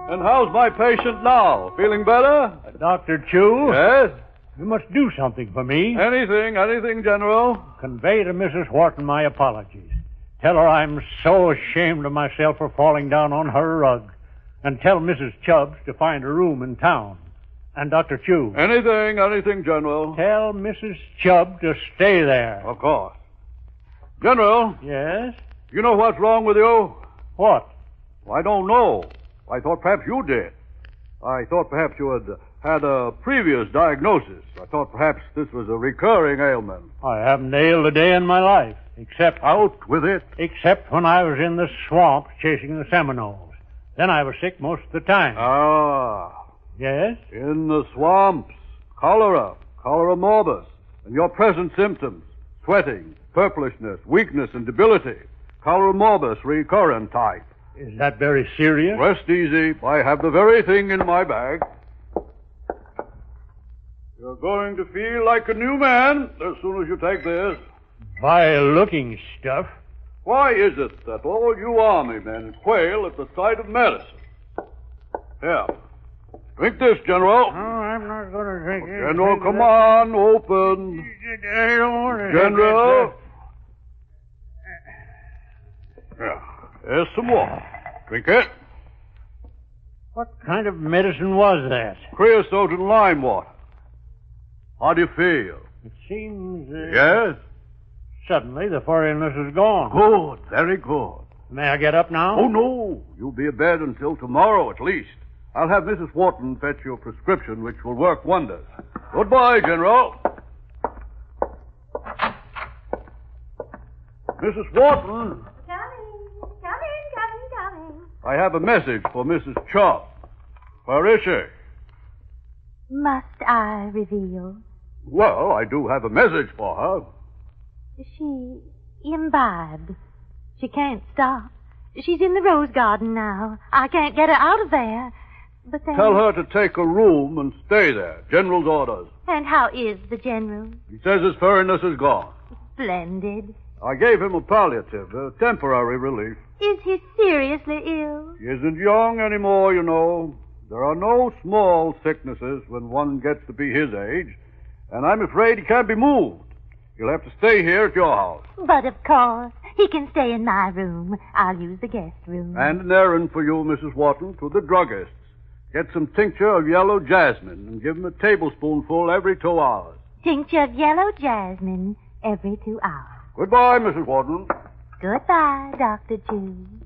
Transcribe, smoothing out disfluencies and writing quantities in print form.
And how's my patient now? Feeling better? Dr. Chu? Yes? You must do something for me. Anything, General. Convey to Mrs. Wharton my apologies. Tell her I'm so ashamed of myself for falling down on her rug. And tell Mrs. Chubbs to find a room in town. And Dr. Chu. Anything, General. Tell Mrs. Chubb to stay there. Of course. General. Yes? You know what's wrong with you? What? I don't know. I thought perhaps you did. I thought perhaps you had a previous diagnosis. I thought perhaps this was a recurring ailment. I haven't ailed a day in my life, except... Out with it. Except when I was in the swamp chasing the Seminoles. Then I was sick most of the time. Ah. Yes? In the swamps. Cholera morbus, and your present symptoms. Sweating, purplishness, weakness, and debility. Cholera morbus recurrent type. Is that very serious? Rest easy. I have the very thing in my bag. You're going to feel like a new man as soon as you take this. Vile-looking stuff. Why is it that all you army men quail at the sight of medicine? Here. Drink this, General. No, I'm not going to drink it. General, come on, open. I don't want to. General. Yeah. Here's some water. Drink it. What kind of medicine was that? Creosote and lime water. How do you feel? It seems... Yes? Suddenly the foreignness is gone. Good, very good. May I get up now? Oh, no. You'll be in bed until tomorrow at least. I'll have Mrs. Wharton fetch you a prescription which will work wonders. Goodbye, General. Mrs. Wharton. Coming. I have a message for Mrs. Chubb. Where is she? Must I reveal? Well, I do have a message for her. She imbibed. She can't stop. She's in the rose garden now. I can't get her out of there. But then... Tell her to take a room and stay there. General's orders. And how is the general? He says his furriness is gone. Splendid. I gave him a palliative, a temporary relief. Is he seriously ill? He isn't young anymore, you know. There are no small sicknesses when one gets to be his age. And I'm afraid he can't be moved. He'll have to stay here at your house. But of course. He can stay in my room. I'll use the guest room. And an errand for you, Mrs. Wharton, to the druggist's. Get some tincture of yellow jasmine and give him a tablespoonful every 2 hours. Tincture of yellow jasmine every 2 hours. Goodbye, Mrs. Wharton. Goodbye, Dr. Chu.